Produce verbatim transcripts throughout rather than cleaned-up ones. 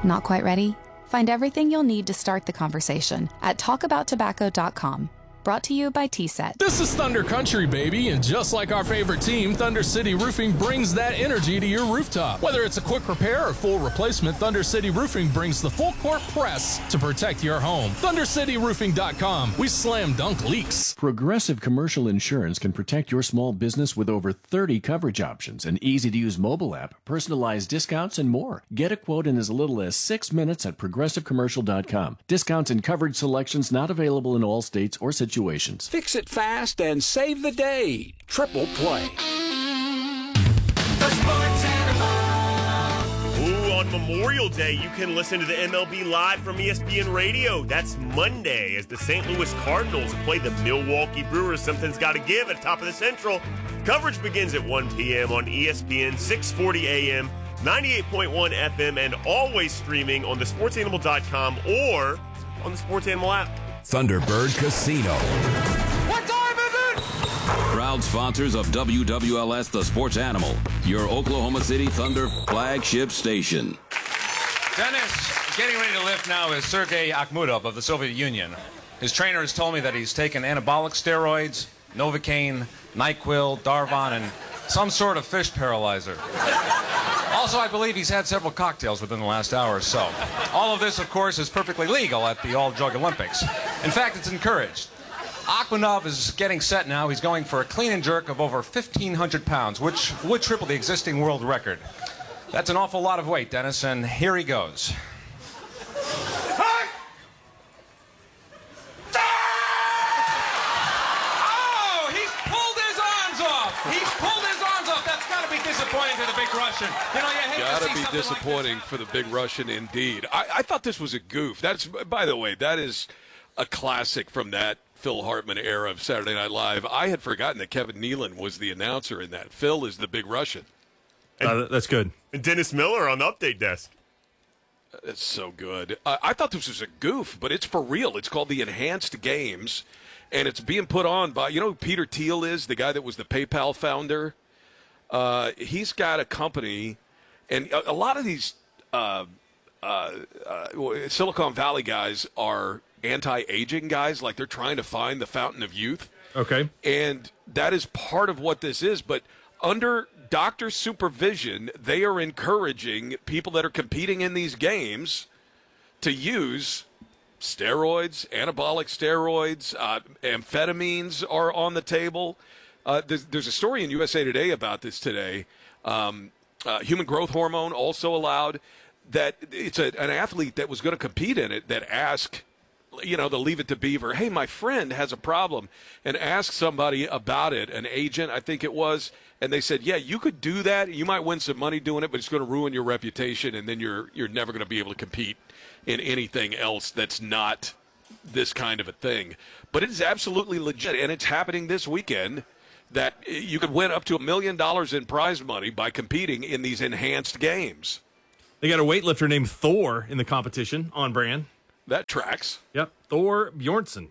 Not quite ready? Find everything you'll need to start the conversation at talk about tobacco dot com. Brought to you by T SET. This is Thunder Country, baby, and just like our favorite team, Thunder City Roofing brings that energy to your rooftop. Whether it's a quick repair or full replacement, Thunder City Roofing brings the full court press to protect your home. thunder city roofing dot com. We slam dunk leaks. Progressive Commercial Insurance can protect your small business with over thirty coverage options, an easy-to-use mobile app, personalized discounts, and more. Get a quote in as little as six minutes at progressive commercial dot com. Discounts and coverage selections not available in all states or situations. Fix it fast and save the day. Triple Play. The Sports Animal. Ooh, on Memorial Day, you can listen to the M L B live from E S P N Radio. That's Monday as the Saint Louis Cardinals play the Milwaukee Brewers. Something's got to give at top of the Central. Coverage begins at one p.m. on E S P N, six forty a.m., ninety-eight point one F M, and always streaming on the sports animal dot com or on the Sports Animal app. Thunderbird Casino. What time is it? Proud sponsors of W W L S The Sports Animal, your Oklahoma City Thunder flagship station. Dennis, getting ready to lift now is Sergei Akhmudov of the Soviet Union. His trainer has told me that he's taken anabolic steroids, Novocaine, NyQuil, Darvon, and some sort of fish paralyzer. Also, I believe he's had several cocktails within the last hour or so. All of this, of course, is perfectly legal at the All-Drug Olympics. In fact, it's encouraged. Akhmudov is getting set now. He's going for a clean and jerk of over fifteen hundred pounds, which would triple the existing world record. That's an awful lot of weight, Dennis, and here he goes. Oh, he's pulled his arms off. He's pulled his arms off. That's got to be disappointing for the big Russian. You know, you hate Gotta to see be something disappointing like for the big Russian indeed. I, I thought this was a goof. That's, by the way, that is a classic from that Phil Hartman era of Saturday Night Live. I had forgotten that Kevin Nealon was the announcer in that. Phil is the big Russian. And, uh, that's good. And Dennis Miller on the update desk. That's so good. Uh, I thought this was a goof, but it's for real. It's called the Enhanced Games, and it's being put on by, you know who Peter Thiel is, the guy that was the PayPal founder? Uh, he's got a company, and a, a lot of these uh, uh, uh, Silicon Valley guys are anti-aging guys, like they're trying to find the fountain of youth. Okay. And that is part of what this is, but under doctor supervision, they are encouraging people that are competing in these games to use steroids, anabolic steroids, uh, amphetamines are on the table. Uh, there's, there's a story in U S A Today about this today. Um, uh, human growth hormone also allowed. That it's a, an athlete that was going to compete in it that asked, you know, the Leave It to Beaver, hey, my friend has a problem, and ask somebody about it, an agent, I think it was, and they said, yeah, you could do that. You might win some money doing it, but it's going to ruin your reputation, and then you're you're never going to be able to compete in anything else that's not this kind of a thing. But it is absolutely legit, and it's happening this weekend, that you could win up to a million dollars in prize money by competing in these enhanced games. They got a weightlifter named Thor in the competition, on brand. That tracks. Yep, Thor Bjornsson.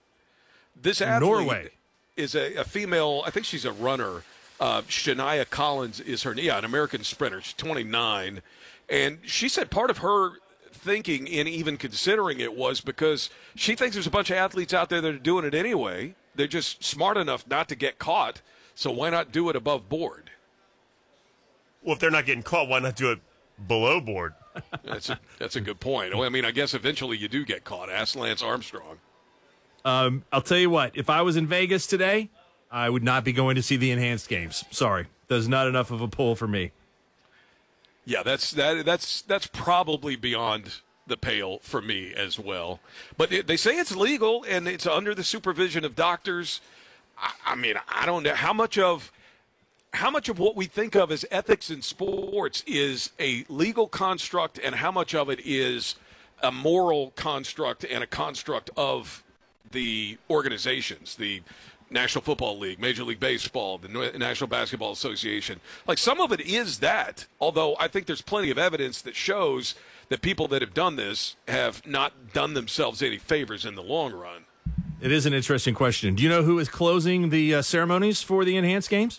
This athlete Norway. is a, a female, I think she's a runner. Uh, Shania Collins is her, yeah, an American sprinter. She's twenty-nine. And she said part of her thinking in even considering it was because she thinks there's a bunch of athletes out there that are doing it anyway. They're just smart enough not to get caught, so why not do it above board? Well, if they're not getting caught, why not do it below board? That's a, that's a good point. Well, I mean, I guess eventually you do get caught. Ask Lance Armstrong. Um, I'll tell you what, if I was in Vegas today, I would not be going to see the enhanced games. Sorry. There's not enough of a pull for me. Yeah, that's that that's that's probably beyond the pale for me as well. But it, they say it's legal and it's under the supervision of doctors. I, I mean, I don't know how much of how much of what we think of as ethics in sports is a legal construct and how much of it is a moral construct and a construct of the organizations, the National Football League, Major League Baseball, the National Basketball Association. Like, some of it is that, although I think there's plenty of evidence that shows that people that have done this have not done themselves any favors in the long run. It is an interesting question. Do you know who is closing the uh, ceremonies for the enhanced games?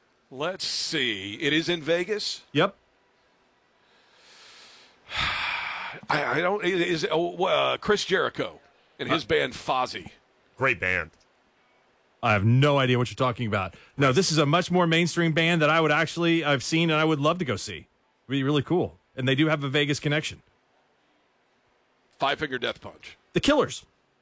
Let's see. It is in Vegas? Yep. I, I don't. Is oh, uh, Chris Jericho and his uh, band Fozzy? Great band. I have no idea what you're talking about. No, this is a much more mainstream band that I would actually I've seen and I would love to go see. It'd be really cool, and they do have a Vegas connection. Five Finger Death Punch. The Killers.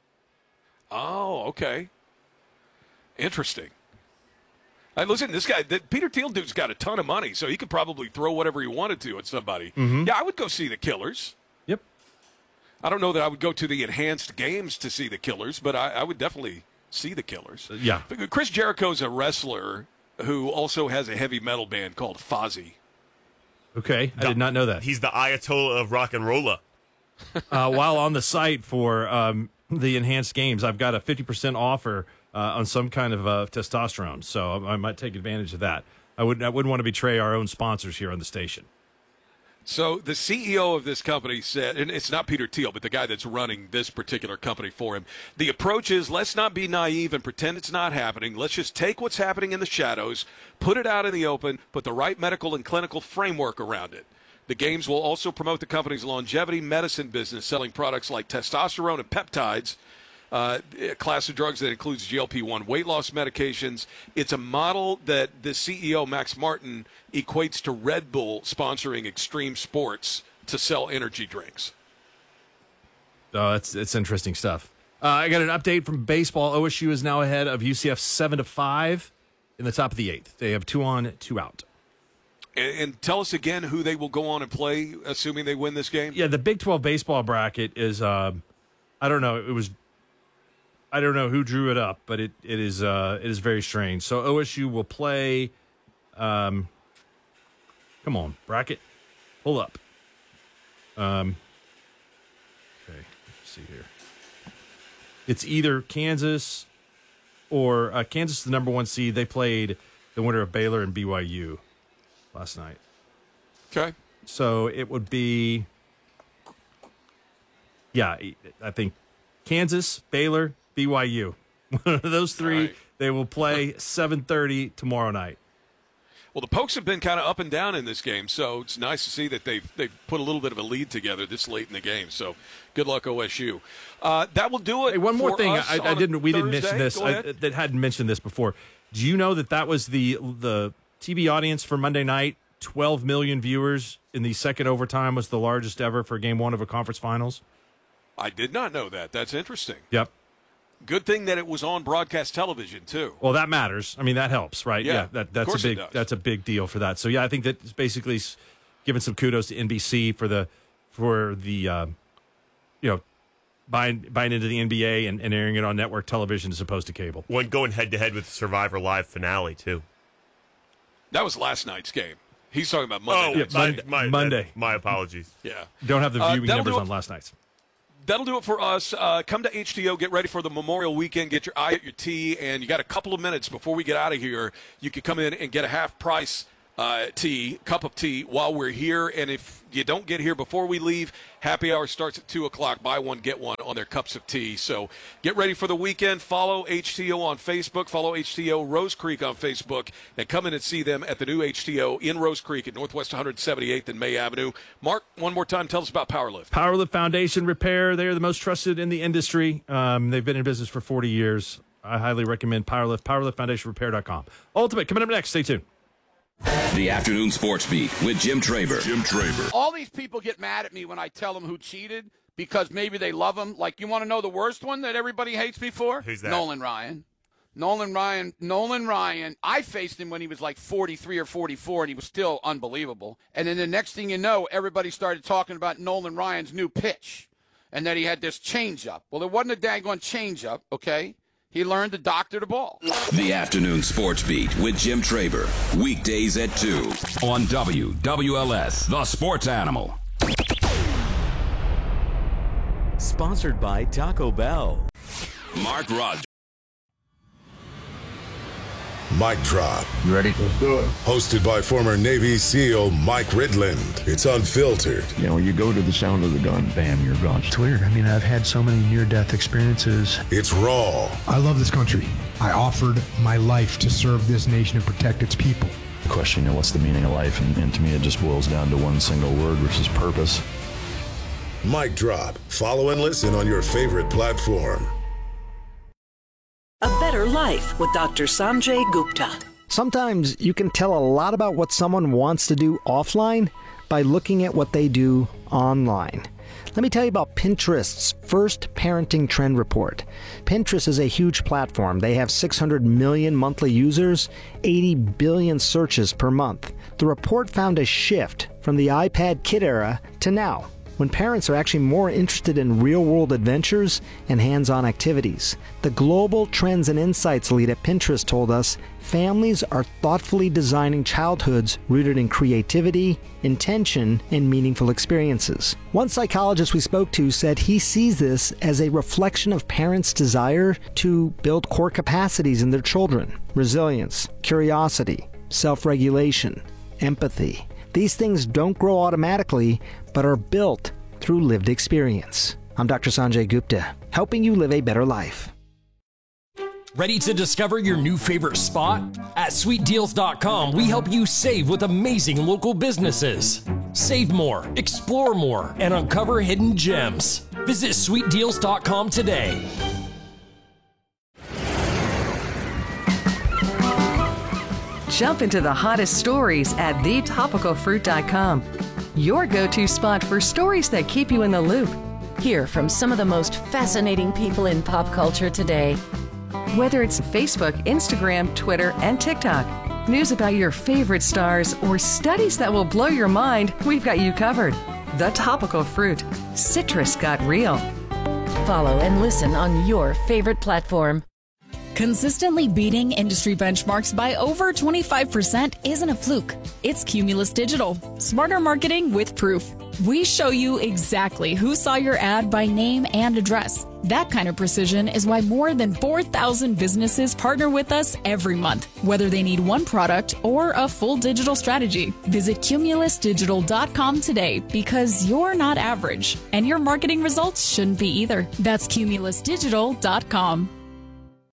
Oh, okay. Interesting. Hey, listen, this guy, the Peter Thiel dude's got a ton of money, so he could probably throw whatever he wanted to at somebody. Mm-hmm. Yeah, I would go see the Killers. Yep. I don't know that I would go to the enhanced games to see the Killers, but I, I would definitely see the Killers. Uh, yeah. Chris Jericho's a wrestler who also has a heavy metal band called Fozzy. Okay, I did not know that. He's the Ayatollah of rock and rolla. uh, while on the site for um, the enhanced games, I've got a fifty percent offer uh, on some kind of uh, testosterone, so I might take advantage of that. I wouldn't, I wouldn't want to betray our own sponsors here on the station. So the C E O of this company said, and it's not Peter Thiel, but the guy that's running this particular company for him, the approach is let's not be naive and pretend it's not happening. Let's just take what's happening in the shadows, put it out in the open, put the right medical and clinical framework around it. The games will also promote the company's longevity medicine business, selling products like testosterone and peptides, uh, a class of drugs that includes G L P one weight loss medications. It's a model that the C E O, Max Martin, equates to Red Bull sponsoring extreme sports to sell energy drinks. Oh, it's, it's interesting stuff. Uh, I got an update from baseball. O S U is now ahead of U C F seven to five in the top of the eighth. They have two on, two out. And, and tell us again who they will go on and play, assuming they win this game. Yeah, the Big twelve baseball bracket is, uh, I don't know, it was, I don't know who drew it up, but it, it is uh, it is very strange. So O S U will play, um, come on, bracket, pull up. Um, okay, let's see here. It's either Kansas or uh, Kansas is the number one seed. They played the winner of Baylor and B Y U last night. Okay. So it would be, yeah, I think Kansas, Baylor, B Y U. One of those three, right. They will play seven thirty tomorrow night. Well, the Pokes have been kind of up and down in this game, so it's nice to see that they've, they've put a little bit of a lead together this late in the game. So good luck, O S U. Uh, that will do it. Hey, one more for thing. us I, I didn't. We Thursday. didn't mention this. I, that hadn't mentioned this before. Do you know that that was the the T V audience for Monday night? twelve million viewers in the second overtime was the largest ever for game one of a conference finals. I did not know that. That's interesting. Yep. Good thing that it was on broadcast television too. Well, that matters. I mean, that helps, right? Yeah, yeah that, that's of course a big it does. that's a big deal for that. So yeah, I think that's basically giving some kudos to N B C for the for the uh, you know buying buying into the N B A and, and airing it on network television as opposed to cable. One going head to head with the Survivor Live finale too. That was last night's game. He's talking about Monday. Oh, night. my, Monday. my, Monday. My apologies. Yeah. Don't have the Uh, viewing that'll numbers do it. on last night's. That'll do it for us. Uh, come to H T O. Get ready for the Memorial Weekend. Get your eye at your tea. And you got a couple of minutes before we get out of here. You can come in and get a half-price uh, tea, cup of tea, while we're here. And if you don't get here before we leave, happy hour starts at two o'clock. Buy one, get one on their cups of tea. So get ready for the weekend. Follow H T O on Facebook. Follow H T O Rose Creek on Facebook. And come in and see them at the new H T O in Rose Creek at Northwest one hundred seventy-eighth and May Avenue. Mark, one more time, tell us about PowerLift. PowerLift Foundation Repair. They're the most trusted in the industry. Um, they've been in business for forty years. I highly recommend PowerLift. PowerLift Foundation Repair dot com. Ultimate coming up next. Stay tuned. The Afternoon Sports Beat with Jim Traver. Jim Traver. All these people get mad at me when I tell them who cheated because maybe they love him. Like, you want to know the worst one that everybody hates me for? Who's that? Nolan Ryan. Nolan Ryan. Nolan Ryan. I faced him when he was like forty-three or forty-four, and he was still unbelievable. And then the next thing you know, everybody started talking about Nolan Ryan's new pitch and that he had this changeup. Well, there wasn't a daggone changeup, okay? He learned to doctor the ball. The Afternoon Sports Beat with Jim Traver. Weekdays at two on W W L S, the Sports Animal. Sponsored by Taco Bell. Mark Rogers. Mic Drop. You ready? Let's do it. Hosted by former Navy SEAL Mike Ridland. It's unfiltered. You know, you go to the sound of the gun, bam, you're gone. It's weird. I mean, I've had so many near-death experiences. It's raw. I love this country. I offered my life to serve this nation and protect its people. The question, you know, what's the meaning of life? And, and to me, it just boils down to one single word, which is purpose. Mic drop. Follow and listen on your favorite platform. A Better Life with Doctor Sanjay Gupta. Sometimes you can tell a lot about what someone wants to do offline by looking at what they do online. Let me tell you about Pinterest's first parenting trend report. Pinterest is a huge platform. They have six hundred million monthly users, eighty billion searches per month. The report found a shift from the iPad kid era to now, when parents are actually more interested in real-world adventures and hands-on activities. The Global Trends and Insights lead at Pinterest told us families are thoughtfully designing childhoods rooted in creativity, intention, and meaningful experiences. One psychologist we spoke to said he sees this as a reflection of parents' desire to build core capacities in their children: resilience, curiosity, self-regulation, empathy. These things don't grow automatically, but are built through lived experience. I'm Doctor Sanjay Gupta, helping you live a better life. Ready to discover your new favorite spot? At sweet deals dot com, we help you save with amazing local businesses. Save more, explore more, and uncover hidden gems. Visit sweet deals dot com today. Jump into the hottest stories at the topical fruit dot com. Your go-to spot for stories that keep you in the loop. Hear from some of the most fascinating people in pop culture today. Whether it's Facebook, Instagram, Twitter, and TikTok, news about your favorite stars, or studies that will blow your mind, we've got you covered. The Topical Fruit. Citrus got real. Follow and listen on your favorite platform. Consistently beating industry benchmarks by over twenty-five percent isn't a fluke. It's Cumulus Digital. Smarter marketing with proof. We show you exactly who saw your ad by name and address. That kind of precision is why more than four thousand businesses partner with us every month, whether they need one product or a full digital strategy. Visit cumulus digital dot com today, because you're not average, and your marketing results shouldn't be either. That's cumulus digital dot com.